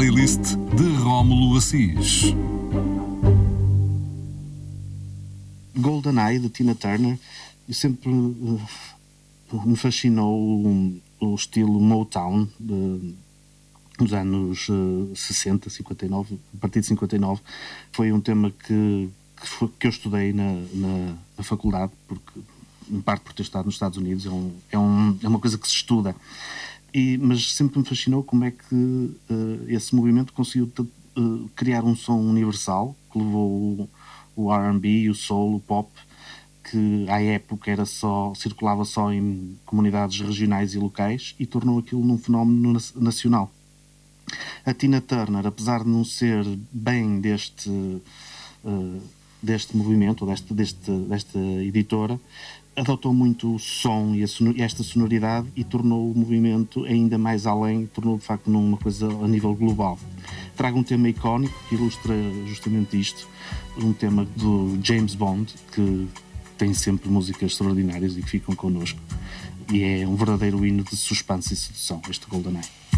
playlist de Rómulo Assis. GoldenEye, de Tina Turner, sempre me fascinou o estilo Motown dos anos 60, 59, a partir de 59. Foi um tema que eu estudei na faculdade, porque, em parte por ter estado nos Estados Unidos, é uma coisa que se estuda. Mas sempre me fascinou como é que esse movimento conseguiu criar um som universal, que levou o R&B, o soul, o pop, que à época circulava só em comunidades regionais e locais, e tornou aquilo num fenómeno nacional. A Tina Turner, apesar de não ser bem deste movimento, desta editora, adotou muito o som e esta sonoridade e tornou o movimento ainda mais além, tornou de facto numa coisa a nível global. Trago um tema icónico que ilustra justamente isto, um tema do James Bond, que tem sempre músicas extraordinárias e que ficam connosco, e é um verdadeiro hino de suspense e sedução, este GoldenEye.